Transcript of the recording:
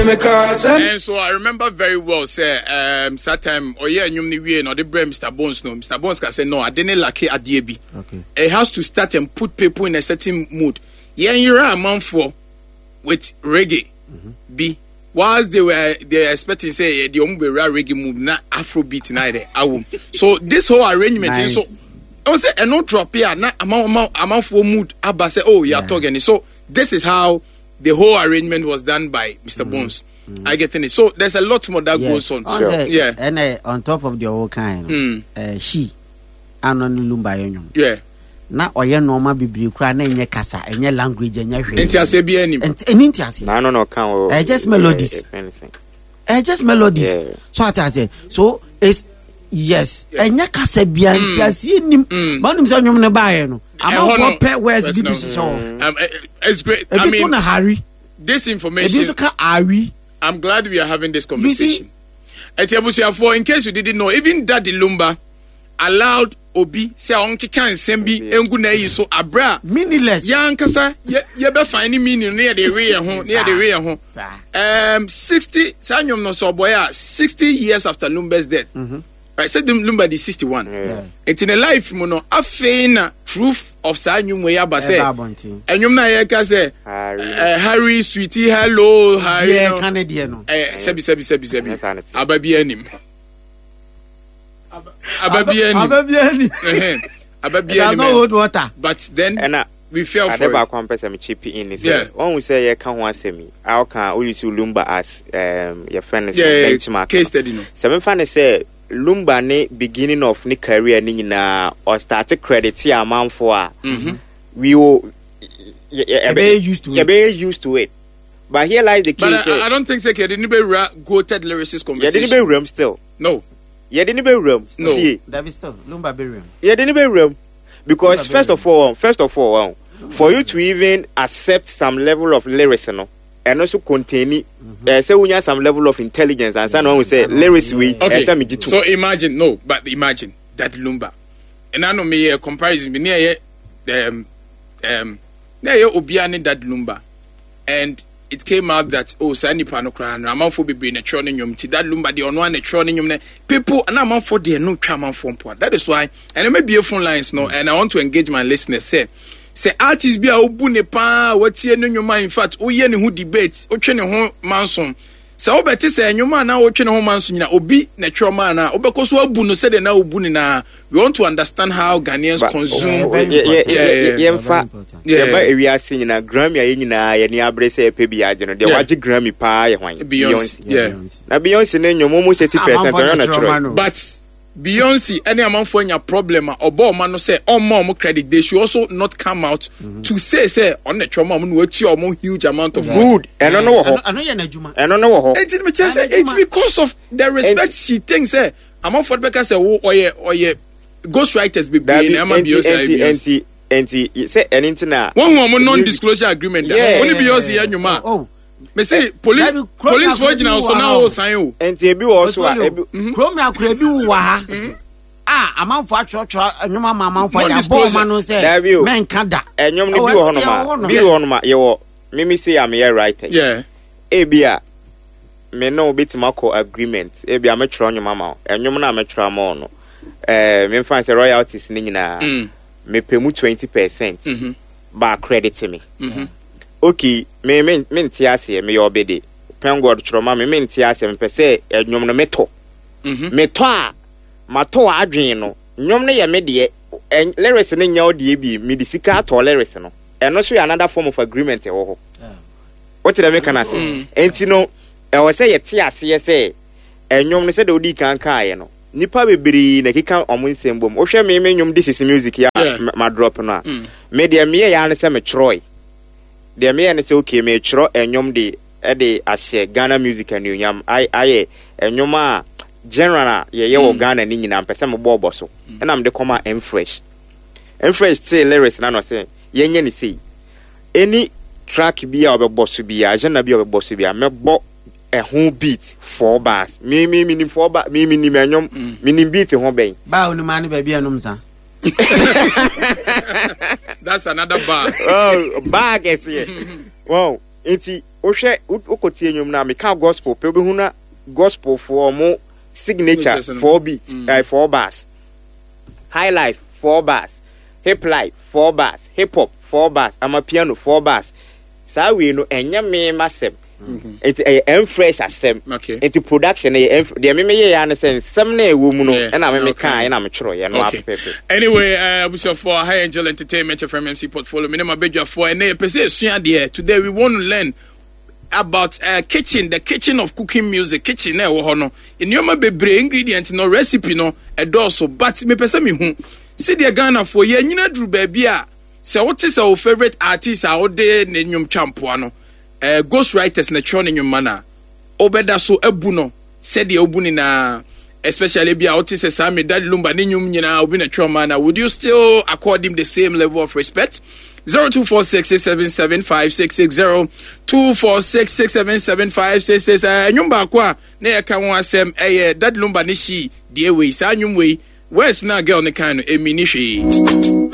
And so I remember very well, say, that time, or yeah, you know, the brand Mr. Bones, no, Mr. Bones can say, no, I didn't like it at DAB. Okay. It has to start and put people in a certain mood. Yeah, you're a month for with reggae. B. Whilst they were expecting, say, the reggae move, not Afrobeat, neither. So this whole arrangement, nice. So I say, and no drop here, not amount for mood. Abba say, oh, you're talking. So this is how the whole arrangement was done by Mr. Bones. I get in it. So there's a lot more that goes on. Sure. Yeah. And on top of the whole kind, she, Anon Lumba, yeah. Na oye normal bibiri kura na enye kasa enye language enye hwe entiase bi anim entiase na no kan just melodies just melodies yeah. So atase so is yes enye kasa bi entiase nim ba nim say nwom ne baaye no ama for pet words bi show it's great. I mean Harry this information I'm glad we are having this conversation. For in case you didn't know, even Daddy Lumba allowed Obi say onke kan sembi engu na yi so abra meaningless yan kasa ye be find meaning near the way ho 60 sanyom no so boy 60 years after Lumba's death. I said Lumba di 61 it's in a life mo no afeina truth of sanyom we aba say enyom na ye ka say Harry sweetie hello hi yeah Canadian no sebi ababi anim Ababiani. No hold water. But then we fell for it. I never chip in. One will say, I can't want to me. How can we use Lumba as your friend is benchmark? Case study. No. Some fan say Lumba ne beginning of ni career ni na or started credit here amount for. We will. Used to it. But here lies the case. But I don't think so. Didn't be goated lyricist conversation. Didn't be room still. No. Yeah, didn't be room. No. That is still Lumba be room. Yeah, didn't be room. Because first of all, for you to even accept some level of lyricism and also contain say we have some level of intelligence and someone will say lyrics we so imagine that Lumba. And I know me a comparison near Obiani that Lumba. And it came out that Sani Panokran, I'm for be in a tronium, that Lumba, the on one a tronium. People, and I'm for the no charm from point. That is why, and it may be a phone lines, no, and I want to engage my listeners. Say artists be a ubune pa, what's here in your mind? In fact, who debates, who manson. So, but it's a new man now, home manson, obi, natural man, because what Buno said, and now Bunina. We want to understand how Ghanaians consume. We are seeing a Grammy in a Niabrese Pebia, the watch Grammy pie, Beyonce. Now Beyonce, your mom 30%. But Beyonce, any amount for your problem, or Bowman say, more credit, they should also not come out to say, on the trauma, which your more huge amount of mood. And I know, it's because of the respect she thinks, I'm for Becca say, oh, yeah. Ghostwriters be playing Beyonce say an internet. One woman non-disclosure agreement. Only Beyonce and your man. Oh, me say police virgin also now sign you. And they be also Chromia could be wa. Amount for church and your mamma for your boss say men kada. And you be on your Mimi say I'm here right. Yeah. Ebia me no bit mako agreement. Ebia me try your mama and your man me try more. Me find the royalties ni na me pay mu 20% ba credit to me. Okay, me ntiase me obede. Pengod chroma me ntiase me pese enwom no meto. Meto a mato adwen no. Nwom no ye me de lyrics no nya ode bi me de sika to lyrics no. Eno so another form of agreement e wo ho. What did I make an say? Enti no e wo say ye tiase ye say enwom no say de odi kan ye no. Nipa bebiri na kika omunsembom wo hwe me nyum this is music ya ma drop no a me de me ya na say me troy de me ya na say okay me tro enyum de ahye Ghana music and nyam aye enyum a general ye wo Ghana ni nyina mpese me bobo so na me de koma fresh say lyrics na no say ye nya ni say any track bi a obebo so bi a genre bi obebo so bi a me bo a whole beat 4 bars. Me meaning 4 bars. Me meaning beat home bay. Bow no man baby anumsa. That's another bar. Oh, bar gets here. Wow, it's ohwe ukotie nyom na meka gospel pe obehu na gospel for mo signature 4 beats 4 bars, high life 4 bars, hip life 4 bars, hip hop 4 bars, amapiano 4 bars. Sa we no enya me masem. It fresh asem. It production the me ye ya na sen sem na ewo mu no e na me kan e na me chiro ye no apepe. Anyway, we for High Angel Entertainment from MC Portfolio. Me na bedwa for and e pese sua de. Today we want to learn about kitchen, the kitchen of cooking music, kitchen na wo ho no. Enioma bebre ingredient no recipe no edoso, but me pese me hu. See the Ghana for ye nyina dru ba bia. Se what is our favorite artist out there ne nyum champo no. Ghost writers na tro ne nyumana obeda so abu no said the obu ni na especially bia otis Sami Daddy Lumba ne nyum nyina obi na tro mana. Would you still accord him the same level of respect? 0246677566 246677566 nyumba kwa na ye ka won asem Daddy Lumba ne shi die we sa nyum we where's na girl ne kan no emi ni hwe